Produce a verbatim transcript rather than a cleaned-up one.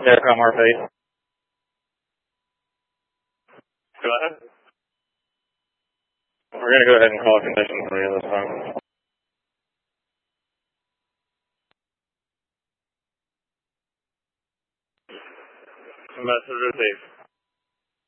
Aircraft Mark eight. Go ahead. We're going to go ahead and call conditions for you this time. Message received.